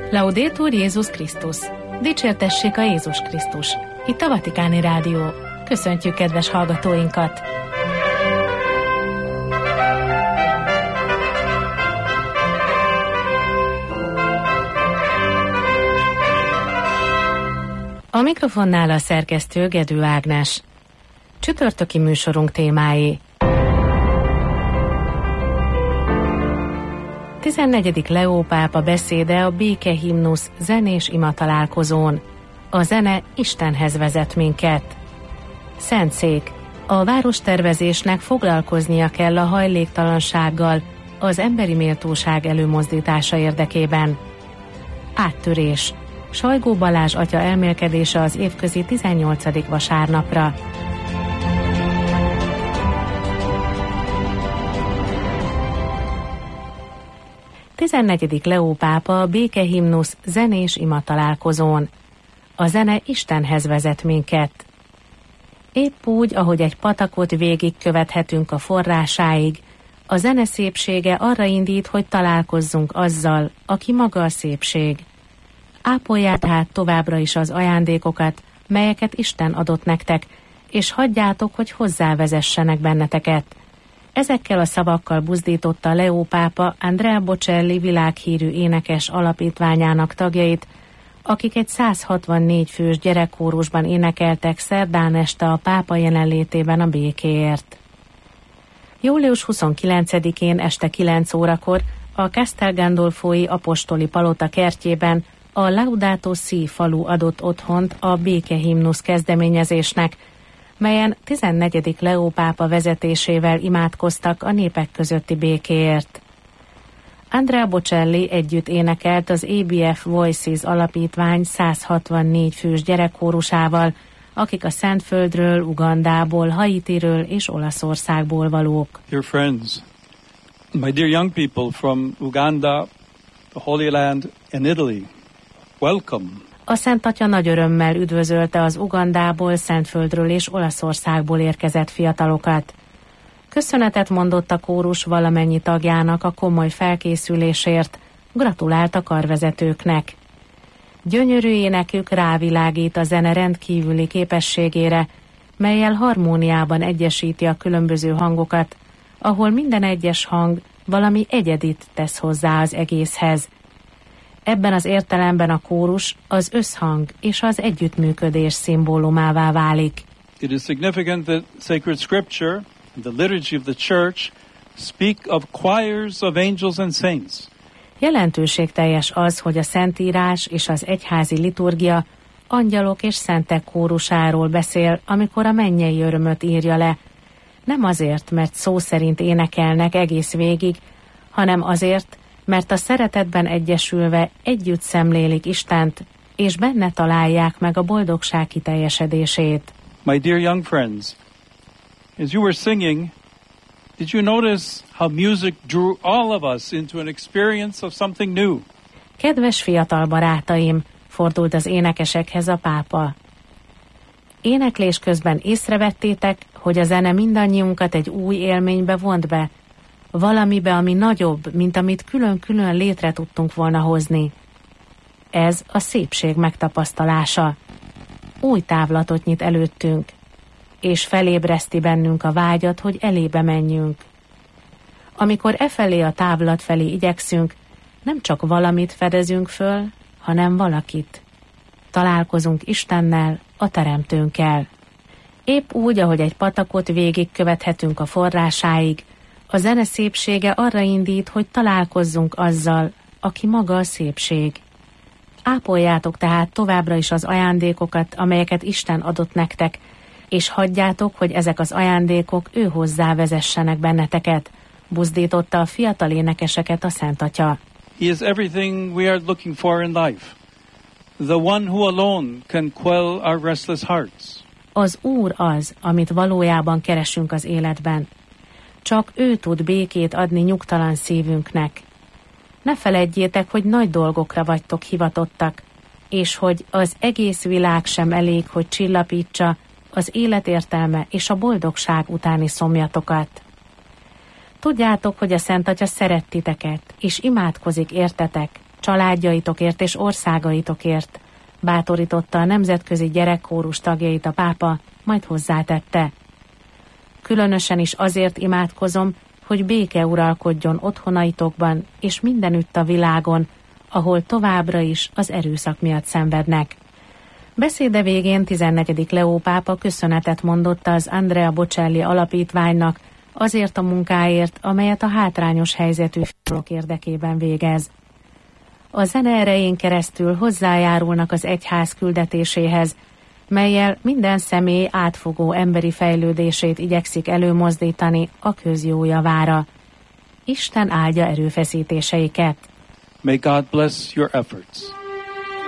Laudetur Jézus Krisztus! Dicsértessék a Jézus Krisztus! Itt a Vatikáni Rádió. Köszöntjük kedves hallgatóinkat! A mikrofonnál a szerkesztő Gedő Ágnes. Csütörtöki műsorunk témái. 14. Leó pápa beszéde a békehimnusz zenés imatalálkozón. A zene Istenhez vezet minket. Szentszék. A várostervezésnek foglalkoznia kell a hajléktalansággal az emberi méltóság előmozdítása érdekében. Áttörés. Sajgó Balázs atya elmélkedése az évközi 18. vasárnapra. A 14. Leó pápa a békehimnusz zenés imatalálkozón. A zene Istenhez vezet minket. Épp úgy, ahogy egy patakot végigkövethetünk a forrásáig, a zene szépsége arra indít, hogy találkozzunk azzal, aki maga a szépség. Ápolják tehát továbbra is az ajándékokat, melyeket Isten adott nektek, és hagyjátok, hogy hozzávezessenek benneteket. Ezekkel a szavakkal buzdította Leó pápa Andrea Bocelli világhírű énekes alapítványának tagjait, akik egy 164 fős gyerekkórusban énekeltek szerdán este a pápa jelenlétében a békéért. Július 29-én este 9 órakor a Castel Gandolfoi apostoli palota kertjében a Laudato Si falu adott otthont a békehimnusz kezdeményezésnek, melyen 14. Leó pápa vezetésével imádkoztak a népek közötti békéért. Andrea Bocelli együtt énekelt az ABF Voices alapítvány 164 fős gyerekkórusával, akik a Szentföldről, Ugandából, Haitiről és Olaszországból valók. Dear friends, my dear young people from Uganda, the Holy Land and Italy, welcome. A Szent Atya nagy örömmel üdvözölte az Ugandából, Szentföldről és Olaszországból érkezett fiatalokat. Köszönetet mondott a kórus valamennyi tagjának a komoly felkészülésért, gratulált a karvezetőknek. Gyönyörű énekük rávilágít a zene rendkívüli képességére, mellyel harmóniában egyesíti a különböző hangokat, ahol minden egyes hang valami egyedit tesz hozzá az egészhez. Ebben az értelemben a kórus az összhang és az együttműködés szimbólumává válik. It is significant that sacred scripture, the liturgy of the church, speak of choirs of angels and saints. Jelentőségteljes az, hogy a Szentírás és az egyházi liturgia angyalok és szentek kórusáról beszél, amikor a mennyei örömöt írja le. Nem azért, mert szó szerint énekelnek egész végig, hanem azért, mert a szeretetben egyesülve együtt szemlélik Istent, és benne találják meg a boldogság kiteljesedését. My dear young friends, as you were singing, did you notice how music drew all of us into an experience of something new? Kedves fiatal barátaim, fordult az énekesekhez a pápa. Éneklés közben észrevettétek, hogy a zene mindannyiunkat egy új élménybe vont be, valamibe, ami nagyobb, mint amit külön-külön létre tudtunk volna hozni. Ez a szépség megtapasztalása. Új távlatot nyit előttünk, és felébreszti bennünk a vágyat, hogy elébe menjünk. Amikor efelé a távlat felé igyekszünk, nem csak valamit fedezünk föl, hanem valakit. Találkozunk Istennel, a Teremtőnkkel. Épp úgy, ahogy egy patakot végigkövethetünk a forrásáig, a zene szépsége arra indít, hogy találkozzunk azzal, aki maga a szépség. Ápoljátok tehát továbbra is az ajándékokat, amelyeket Isten adott nektek, és hagyjátok, hogy ezek az ajándékok ő hozzá vezessenek benneteket, buzdította a fiatal énekeseket a Szent Atya. He is everything we are looking for in life. The one who alone can quell our restless hearts. Az Úr az, amit valójában keresünk az életben. Csak ő tud békét adni nyugtalan szívünknek. Ne feledjétek, hogy nagy dolgokra vagytok hivatottak, és hogy az egész világ sem elég, hogy csillapítsa az életértelme és a boldogság utáni szomjatokat. Tudjátok, hogy a Szent Atya szeret titeket, és imádkozik értetek, családjaitokért és országaitokért, bátorította a nemzetközi gyerekkórus tagjait a pápa, majd hozzátette. Különösen is azért imádkozom, hogy béke uralkodjon otthonaitokban és mindenütt a világon, ahol továbbra is az erőszak miatt szenvednek. Beszéde végén 14. Leó pápa köszönetet mondott az Andrea Bocelli alapítványnak azért a munkáért, amelyet a hátrányos helyzetű fiatalok érdekében végez. A zene erején keresztül hozzájárulnak az egyház küldetéséhez, mellyel minden személy átfogó emberi fejlődését igyekszik előmozdítani a közjó javára. Isten áldja erőfeszítéseiket. May God bless your efforts.